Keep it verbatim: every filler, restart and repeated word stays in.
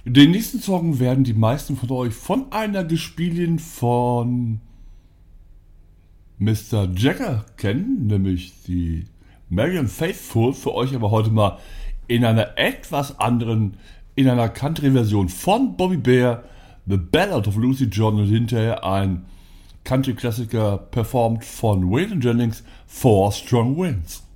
Den nächsten Song werden die meisten von euch von einer gespielten von Mister Jagger kennen, nämlich die Marianne Faithfull, für euch aber heute mal in einer etwas anderen, in einer Country-Version von Bobby Bare, The Ballad of Lucy John und hinterher ein Country-Klassiker performt von Waylon Jennings, Four Strong Winds.